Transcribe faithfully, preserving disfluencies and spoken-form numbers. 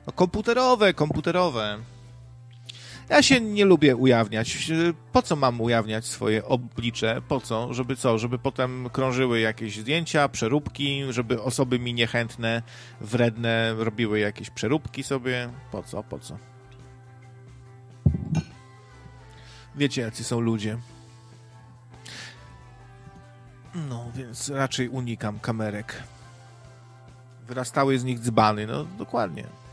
No, komputerowe, komputerowe. Ja się nie lubię ujawniać. Po co mam ujawniać swoje oblicze? Po co? Żeby co? Żeby potem krążyły jakieś zdjęcia, przeróbki, żeby osoby mi niechętne, wredne robiły jakieś przeróbki sobie. Po co? Po co? Wiecie, jacy są ludzie. No, więc raczej unikam kamerek. Wyrastały z nich dzbany, no dokładnie.